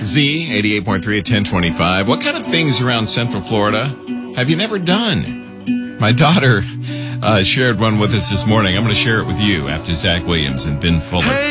Z, 88.3 at 1025. What kind of things around Central Florida have you never done? My daughter shared one with us this morning. I'm going to share it with you after Zach Williams and Ben Fuller.